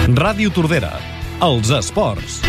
Ràdio Tordera, els esports.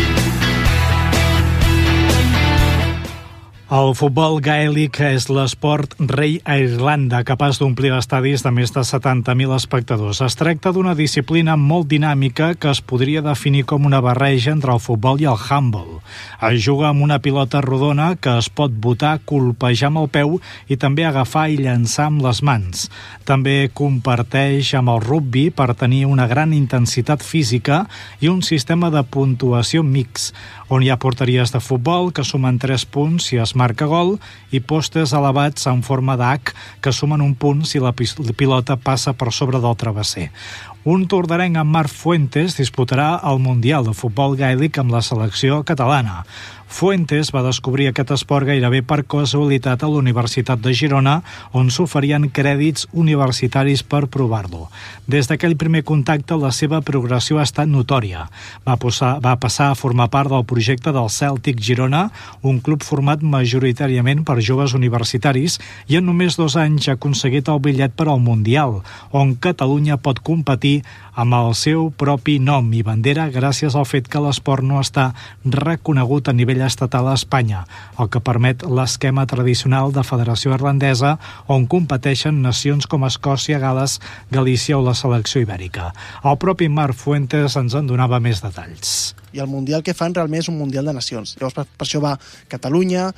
El futbol gaèlic és l'esport rei a Irlanda, capaç d'omplir estadis de més de 70.000 espectadors. Es tracta d'una disciplina molt dinàmica que es podria definir com una barreja entre el futbol i el handball. Es juga amb una pilota rodona que es pot botar, colpejar amb el peu i també agafar i llançar amb les mans. També comparteix amb el rugbi per tenir una gran intensitat física i un sistema de puntuació mix, on hi ha porteries de futbol que sumen 3 punts si es marca gol i postes elevats en forma d'H que sumen 1 punt si la pilota passa per sobre del travesser. Un tordarenc, en Marc Fuentes, disputarà el Mundial de Futbol Gaèlic amb la selecció catalana. Fuentes va descobrir aquest esport gairebé per casualitat a la Universitat de Girona, on s'oferien crèdits universitaris per provar-lo. Des d'aquell primer contacte, la seva progressió ha estat notòria. Va passar a formar part del projecte del Celtic Girona, un club format majoritàriament per joves universitaris, i en només 2 anys ha aconseguit el bitllet per al Mundial, on Catalunya pot competir amb el seu propi nom i bandera gràcies al fet que l'esport no està reconegut a nivell estatal a Espanya, el que permet l'esquema tradicional de Federació Irlandesa, on competeixen nacions com Escòcia, Gal·les, Galícia o la selecció ibèrica. El propi Marc Fuentes ens en donava més detalls. I el Mundial que fan realment és un Mundial de nacions. Llavors, per això va Catalunya,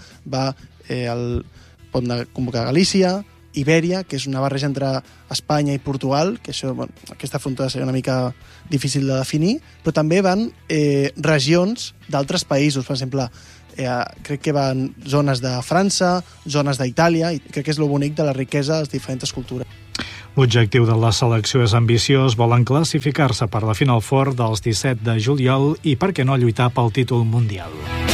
pot convocar Galícia, Ibèria, que és una barreja entre Espanya i Portugal, que això, aquesta frontera seria una mica difícil de definir, però també van regions d'altres països. Per exemple, crec que van zones de França, zones d'Itàlia, i crec que és el bonic de la riquesa de les diferents cultures. L'objectiu de la selecció és ambiciós, volen classificar-se per la Final Four dels 17 de juliol i, per què no, lluitar pel títol mundial.